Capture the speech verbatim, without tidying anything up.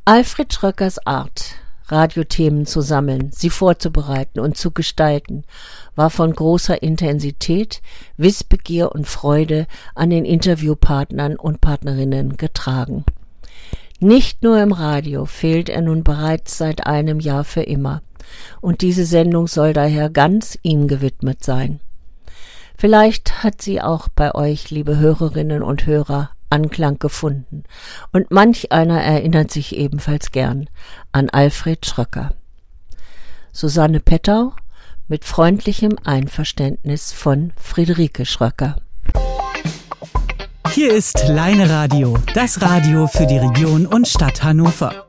Alfred Schröckers Art, Radiothemen zu sammeln, sie vorzubereiten und zu gestalten, war von großer Intensität, Wissbegier und Freude an den Interviewpartnern und Partnerinnen getragen. Nicht nur im Radio fehlt er nun bereits seit einem Jahr für immer, und diese Sendung soll daher ganz ihm gewidmet sein. Vielleicht hat sie auch bei euch, liebe Hörerinnen und Hörer, Anklang gefunden, und manch einer erinnert sich ebenfalls gern an Alfred Schröcker. Susanne Pettau mit freundlichem Einverständnis von Friederike Schröcker. Hier ist Leine Radio, das Radio für die Region und Stadt Hannover.